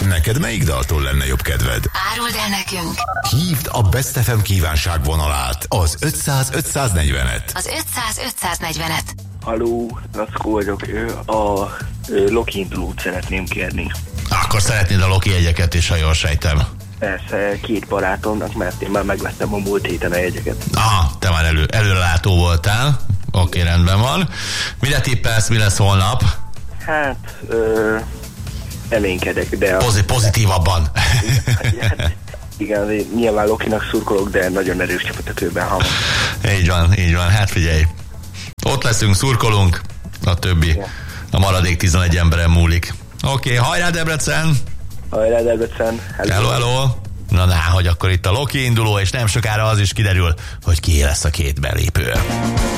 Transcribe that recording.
Neked melyik daltól lenne jobb kedved? Áruld el nekünk! Hívd a Best FM kívánságvonalát, az 500-540-et. Az 500-540-et. Halló, Lackó vagyok. A Loki indulót szeretném kérni. Akkor szeretnéd a Loki jegyeket is, ha jól sejtem. Persze, két barátomnak, mert én már megvettem a múlt héten a jegyeket. Te már előrelátó voltál. Oké, rendben van. Mire tippelsz, mi lesz holnap? Hát, reménykedek, de... Pozitívabban. Igen, nyilván Lokinak szurkolok, de nagyon erős csapat a kőben hamar. Így van. Hát figyelj. Ott leszünk, szurkolunk, a többi. A maradék 11 emberen múlik. Oké, hajrá Debrecen! Hajrá Debrecen! Hello! Na, hogy akkor itt a Loki induló, és nem sokára az is kiderül, hogy ki lesz a két belépő.